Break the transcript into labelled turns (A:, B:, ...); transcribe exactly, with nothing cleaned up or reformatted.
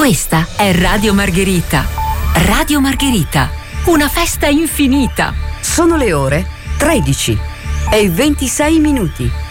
A: Questa è Radio Margherita. Radio Margherita, una festa infinita.
B: Sono le ore tredici e ventisei minuti.